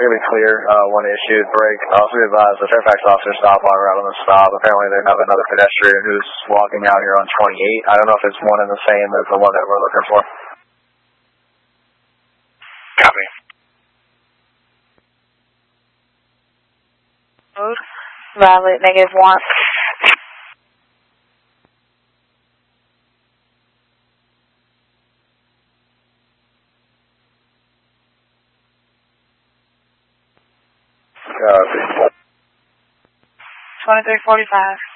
going to be clear when issued. Break. Also be advised the Fairfax officer stop while we're out on the stop. Apparently they have another pedestrian who's walking out here on 28. I don't know if it's one and the same as the one that we're looking for. Copy. Mode. Violet -1. Copy. 2345.